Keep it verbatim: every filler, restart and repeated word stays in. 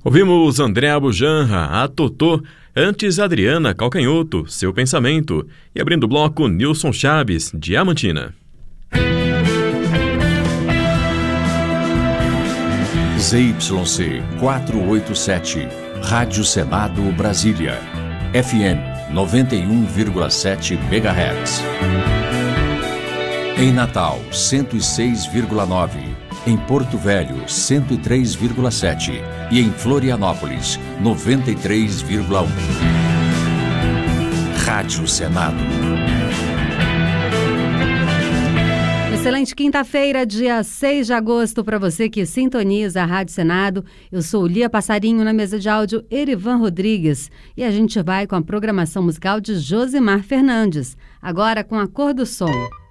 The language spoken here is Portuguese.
Ouvimos André Abujanra, a Totô, antes Adriana Calcanhoto, Seu Pensamento, e abrindo o bloco Nilson Chaves, Diamantina. Z Y C quatrocentos e oitenta e sete, Rádio Senado Brasília, F M noventa e um vírgula sete megahertz. Em Natal, cento e seis vírgula nove. Em Porto Velho, cento e três vírgula sete. E em Florianópolis, noventa e três vírgula um. Rádio Senado. Excelente quinta-feira, dia seis de agosto, para você que sintoniza a Rádio Senado. Eu sou Lia Passarinho, na mesa de áudio Erivan Rodrigues. E a gente vai com a programação musical de Josimar Fernandes, agora com A Cor do Som.